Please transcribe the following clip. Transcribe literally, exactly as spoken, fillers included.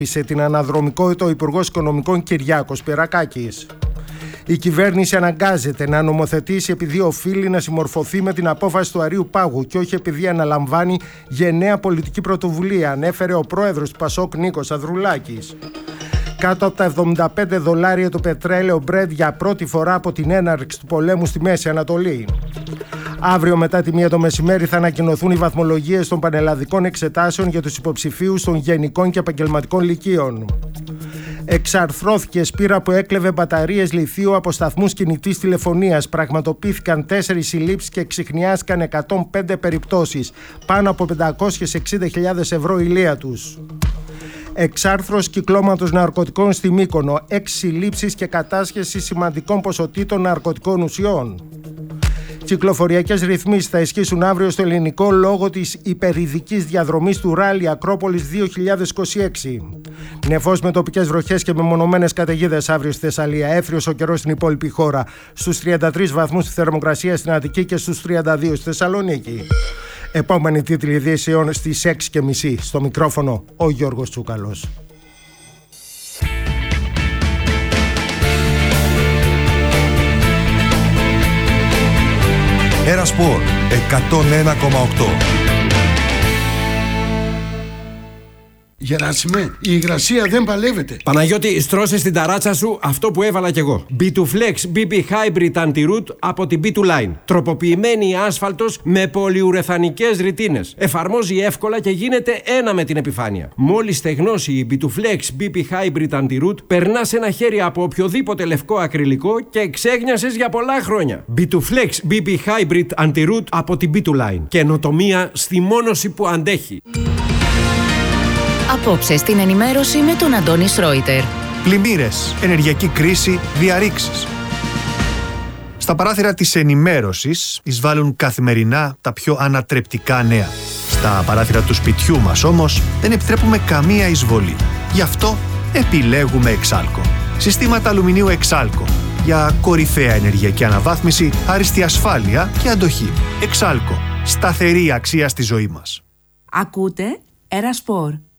Σε την αναδρομικότητα ο Υπουργός Οικονομικών Κυριάκος Πυρακάκης. Η κυβέρνηση αναγκάζεται να νομοθετήσει επειδή οφείλει να συμμορφωθεί με την απόφαση του Αρείου Πάγου και όχι επειδή αναλαμβάνει γενναία πολιτική πρωτοβουλία, ανέφερε ο πρόεδρος του Πασόκ Νίκος Ανδρουλάκης. Κάτω από τα εβδομήντα πέντε δολάρια το πετρέλαιο Brent για πρώτη φορά από την έναρξη του πολέμου στη Μέση Ανατολή. Αύριο μετά τη μία το μεσημέρι θα ανακοινωθούν οι βαθμολογίες των πανελλαδικών εξετάσεων για τους υποψηφίους των γενικών και επαγγελματικών λυκείων. Εξαρθρώθηκε σπήρα που έκλεβε μπαταρίες λιθίου από σταθμούς κινητής τηλεφωνίας. Πραγματοποιήθηκαν τέσσερις συλλήψεις και εξιχνιάστηκαν εκατόν πέντε περιπτώσεις. Πάνω από πεντακόσιες εξήντα χιλιάδες ευρώ ηλία τους. Εξάρθρωση κυκλώματος ναρκωτικών στη Μύκονο. Έξι συλλήψεις και κατάσχεση σημαντικών ποσοτήτων ναρκωτικών ουσιών. Κυκλοφοριακές ρυθμίσεις θα ισχύσουν αύριο στο ελληνικό λόγω της υπερηδικής διαδρομής του Ράλι Ακρόπολης δύο χιλιάδες είκοσι έξι. Νεφός με τοπικές βροχές και μεμονωμένες καταιγίδες αύριο στη Θεσσαλία. Έφριος ο καιρός στην υπόλοιπη χώρα. Στους τριάντα τρεις βαθμούς τη θερμοκρασία στην Αττική και στους τριάντα δύο στη Θεσσαλονίκη. Επόμενη τίτλη ειδήσεων στις έξι και μισή. Στο μικρόφωνο ο Γιώργος Τσούκαλος. Ερασπορ εκατόν ένα κόμμα οκτώ. Γεράσιμε, η υγρασία δεν παλεύεται. Παναγιώτη, στρώσε στην ταράτσα σου αυτό που έβαλα κι εγώ. μπι τού Flex μπι πι Hybrid Anti-Root από την μπι τού Line. Τροποποιημένη άσφαλτος με πολυουρεθανικές ρητίνες. Εφαρμόζει εύκολα και γίνεται ένα με την επιφάνεια. Μόλις στεγνώσει η μπι τού Flex μπι πι Hybrid Anti-Root, περνάς ένα χέρι από οποιοδήποτε λευκό ακριλικό και ξέγνιασες για πολλά χρόνια. μπι τού Flex μπι πι Hybrid Anti-Root από την μπι τού Line. Καινοτομία στη μόνωση που αντέχει. Απόψε στην ενημέρωση με τον Αντώνη Σρόιτερ. Πλημμύρες, ενεργειακή κρίση, διαρρήξεις. Στα παράθυρα της ενημέρωσης εισβάλλουν καθημερινά τα πιο ανατρεπτικά νέα. Στα παράθυρα του σπιτιού μας όμως δεν επιτρέπουμε καμία εισβολή. Γι' αυτό επιλέγουμε Εξάλκο. Συστήματα αλουμινίου Εξάλκο. Για κορυφαία ενεργειακή αναβάθμιση, άριστη ασφάλεια και αντοχή. Εξάλκο. Σταθερή αξία στη ζωή μας. Ακούτε Ερασπορ.